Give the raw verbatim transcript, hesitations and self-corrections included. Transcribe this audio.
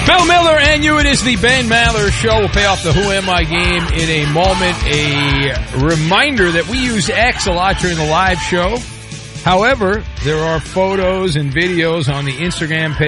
Bill Miller and you. It is the Ben Maller Show. We'll pay off the Who Am I game in a moment. A reminder that we use X a lot during the live show. However, there are photos and videos on the Instagram page